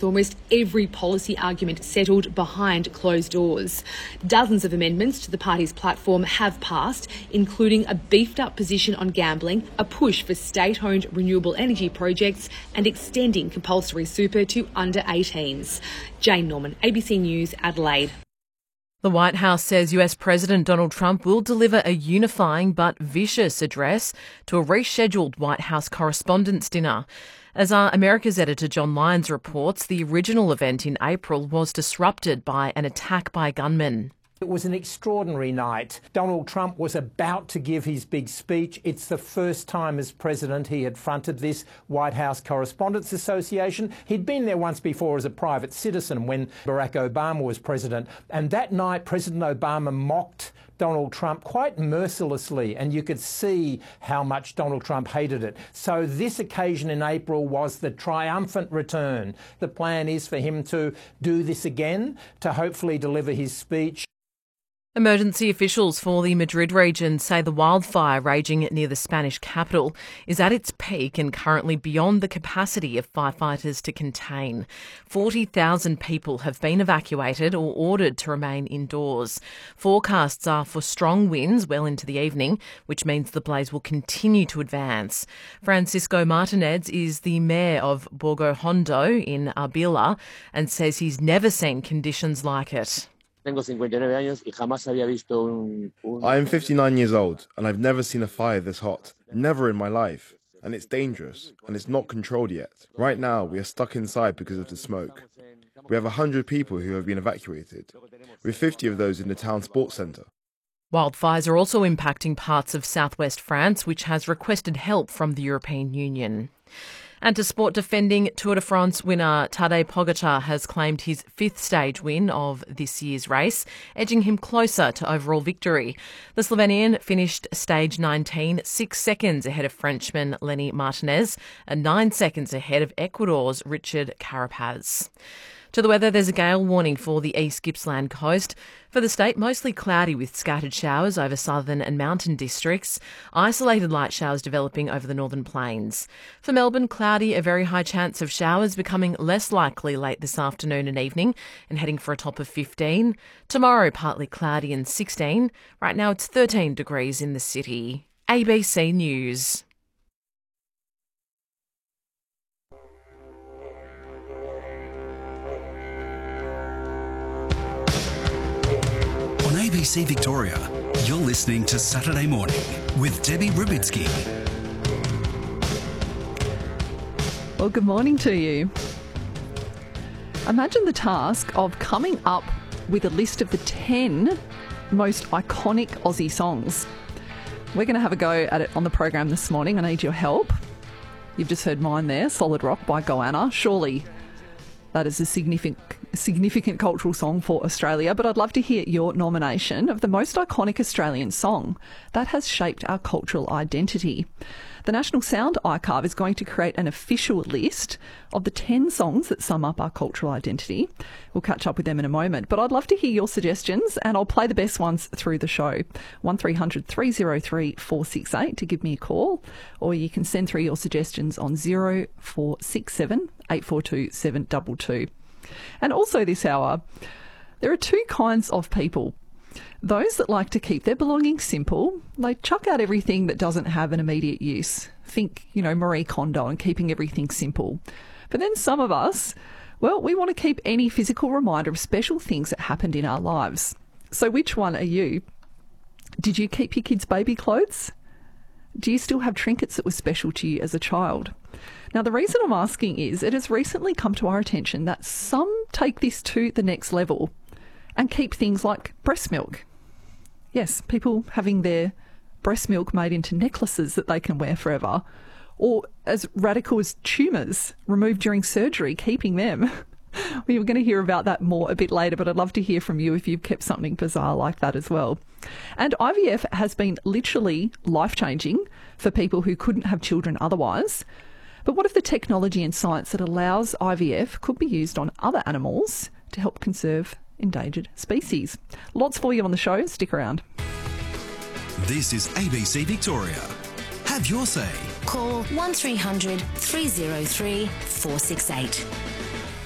with almost every policy argument settled behind closed doors. Dozens of amendments to the party's platform have passed, including a beefed-up position on gambling, a push for state-owned renewable energy projects and extending compulsory super to under 18s. Jane Norman, ABC News, Adelaide. The White House says US President Donald Trump will deliver a unifying but vicious address to a rescheduled White House Correspondents' Dinner. As our America's editor John Lyons reports, the original event in April was disrupted by an attack by gunmen. It was an extraordinary night. Donald Trump was about to give his big speech. It's the first time as president he had fronted this White House Correspondents' Association. He'd been there once before as a private citizen when Barack Obama was president. And that night, President Obama mocked Donald Trump quite mercilessly, and you could see how much Donald Trump hated it. So this occasion in April was the triumphant return. The plan is for him to do this again, to hopefully deliver his speech. Emergency officials for the Madrid region say the wildfire raging near the Spanish capital is at its peak and currently beyond the capacity of firefighters to contain. 40,000 people have been evacuated or ordered to remain indoors. Forecasts are for strong winds well into the evening, which means the blaze will continue to advance. Francisco Martinez is the mayor of Borgo Hondo in Arbila and says he's never seen conditions like it. I am 59 years old and I've never seen a fire this hot. Never in my life. And it's dangerous and it's not controlled yet. Right now we are stuck inside because of the smoke. We have 100 people who have been evacuated, with 50 of those in the town sports centre. Wildfires are also impacting parts of southwest France, which has requested help from the European Union. And to sport, defending Tour de France winner Tadej Pogačar has claimed his fifth stage win of this year's race, edging him closer to overall victory. The Slovenian finished stage 19 6 seconds ahead of Frenchman Lenny Martinez and 9 seconds ahead of Ecuador's Richard Carapaz. To the weather, there's a gale warning for the East Gippsland coast. For the state, mostly cloudy with scattered showers over southern and mountain districts. Isolated light showers developing over the northern plains. For Melbourne, cloudy, a very high chance of showers becoming less likely late this afternoon and evening and heading for a top of 15. Tomorrow, partly cloudy and 16. Right now, it's 13 degrees in the city. ABC News. ABC Victoria, you're listening to Saturday Morning with Debbie Rubitsky. Well, good morning to you. Imagine the task of coming up with a list of the 10 most iconic Aussie songs. We're going to have a go at it on the program this morning. I need your help. You've just heard mine there, Solid Rock by Goanna. Surely that is a significant cultural song for Australia, but I'd love to hear your nomination of the most iconic Australian song that has shaped our cultural identity. The National Sound Archive is going to create an official list of the 10 songs that sum up our cultural identity. We'll catch up with them in a moment, but I'd love to hear your suggestions and I'll play the best ones through the show. 1300 303 468 to give me a call, or you can send through your suggestions on 0467 842 722. And also this hour, there are two kinds of people. Those that like to keep their belongings simple, they chuck out everything that doesn't have an immediate use. Think, Marie Kondo and keeping everything simple. But then some of us, well, we want to keep any physical reminder of special things that happened in our lives. So which one are you? Did you keep your kids' baby clothes? Do you still have trinkets that were special to you as a child? Now, the reason I'm asking is it has recently come to our attention that some take this to the next level and keep things like breast milk. Yes, people having their breast milk made into necklaces that they can wear forever, or as radical as tumours removed during surgery, keeping them. We were going to hear about that more a bit later, but I'd love to hear from you if you've kept something bizarre like that as well. And IVF has been literally life-changing for people who couldn't have children otherwise. But what if the technology and science that allows IVF could be used on other animals to help conserve endangered species? Lots for you on the show. Stick around. This is ABC Victoria. Have your say. Call 1300 303 468.